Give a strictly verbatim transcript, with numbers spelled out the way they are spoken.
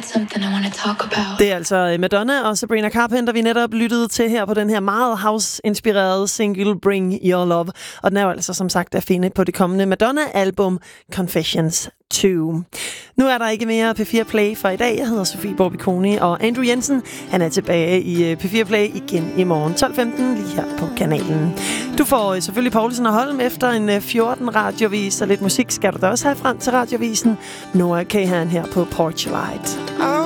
Det er altså Madonna og Sabrina Carpenter, vi netop lyttede til her på den her meget house-inspirerede single Bring Your Love. Og den er jo altså som sagt at finde på det kommende Madonna-album Confessions to. Nu er der ikke mere P fire Play for i dag. Jeg hedder Sofie Borbiconi, og Andrew Jensen, han er tilbage i P fire Play igen i morgen tolv femten lige her på kanalen. Du får selvfølgelig Poulsen og Holm efter en fjorten radiovis, og lidt musik skal du da også have frem til radiovisen. Noah Kahan her på Porch Light.